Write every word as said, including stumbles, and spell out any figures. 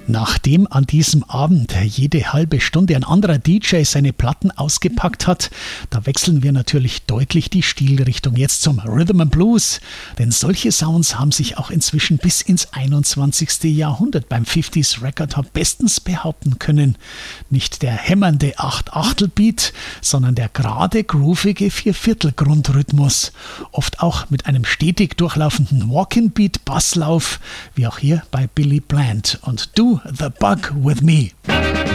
Nachdem an diesem Abend jede halbe Stunde ein anderer D J seine Platten ausgepackt hat, da wechseln wir natürlich deutlich die Stilrichtung jetzt zum Rhythm and Blues. Denn solche Sounds haben sich auch inzwischen bis ins einundzwanzigste Jahrhundert beim fünfziger Record Hop bestens behaupten können. Nicht der hämmernde Acht-Achtel-Beat, sondern der gerade groovige Vierviertel-Grundrhythmus. Oft auch mit einem stetig durchlaufenden Walk-in-Beat-Basslauf, wie auch hier bei Billy Bland und Do the Bug with Me.